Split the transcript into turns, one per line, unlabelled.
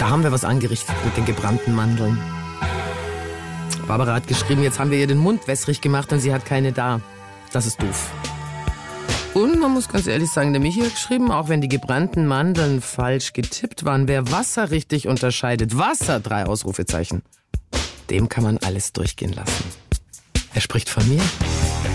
Da haben wir was angerichtet mit den gebrannten Mandeln. Barbara hat geschrieben, jetzt haben wir ihr den Mund wässrig gemacht und sie hat keine da. Das ist doof. Und man muss ganz ehrlich sagen, der Michi hat geschrieben, auch wenn die gebrannten Mandeln falsch getippt waren, wer Wasser richtig unterscheidet, Wasser, 3 Ausrufezeichen, dem kann man alles durchgehen lassen. Er spricht von mir.